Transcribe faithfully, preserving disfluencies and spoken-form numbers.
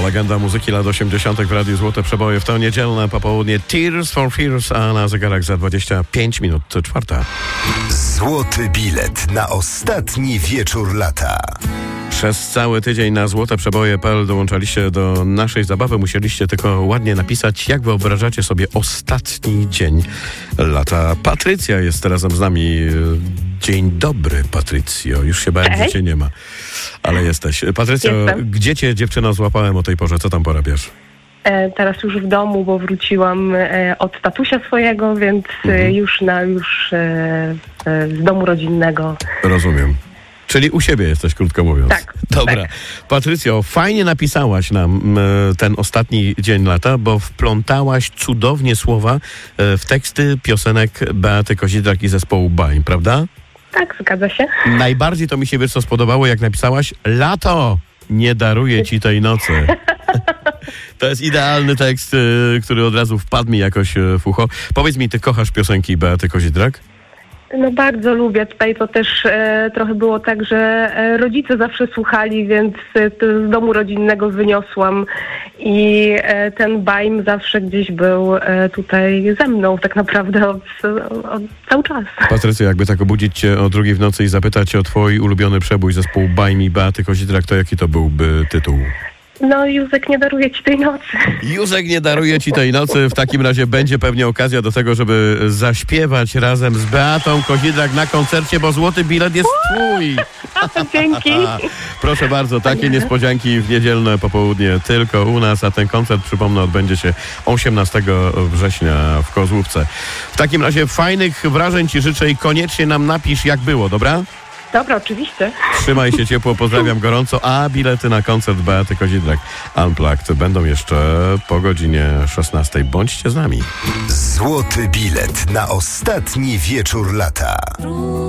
legenda muzyki lat osiemdziesiątych w Radiu Złote Przeboje w to niedzielne popołudnie. Tears for Fears, a na zegarach za dwadzieścia pięć minut czwarta. Złoty bilet na ostatni wieczór lata. Przez cały tydzień na złote przeboje kropka pe el dołączaliście do naszej zabawy. Musieliście tylko ładnie napisać, jak wyobrażacie sobie ostatni dzień lata. Patrycja jest razem z nami. Dzień dobry, Patrycjo. Już się bałem, że cię nie ma, ale jesteś. Patrycjo, Jestem. Gdzie cię, dziewczyno, złapałem o tej porze? Co tam porabiasz? E, teraz już w domu, bo wróciłam e, od tatusia swojego, więc Mhm. e, już na już e, e, z domu rodzinnego. Rozumiem. Czyli u siebie jesteś, krótko mówiąc. Tak, Dobra. tak. Patrycjo, fajnie napisałaś nam m, ten ostatni dzień lata, bo wplątałaś cudownie słowa e, w teksty piosenek Beaty Kozidrak i zespołu Baim, prawda? Tak, zgadza się. Najbardziej to mi się, wiesz, co spodobało, jak napisałaś: lato nie daruje ci tej nocy. To jest idealny tekst, y, który od razu wpadł mi jakoś y, w ucho. Powiedz mi, ty kochasz piosenki Beaty Kozidrak? No bardzo lubię. Tutaj to też e, trochę było tak, że e, rodzice zawsze słuchali, więc e, to z domu rodzinnego wyniosłam i e, ten Baim zawsze gdzieś był e, tutaj ze mną tak naprawdę od, od cały czas. Patrycja, jakby tak obudzić cię o drugiej w nocy i zapytać cię o twój ulubiony przebój zespołu Baim i Beaty Kozidrak, to jaki to byłby tytuł? No Józek nie daruje ci tej nocy. Józek nie daruje ci tej nocy. W takim razie będzie pewnie okazja do tego, żeby zaśpiewać razem z Beatą Kozidrak na koncercie, bo złoty bilet jest twój. Dzięki. Proszę bardzo, takie niespodzianki w niedzielne popołudnie tylko u nas, a ten koncert, przypomnę, odbędzie się osiemnastego września w Kozłówce. W takim razie fajnych wrażeń ci życzę i koniecznie nam napisz, jak było, dobra? Dobra, oczywiście. Trzymaj się ciepło, pozdrawiam gorąco, a bilety na koncert Beaty Kozidrak Unplugged będą jeszcze po godzinie szesnastej. Bądźcie z nami. Złoty bilet na ostatni wieczór lata.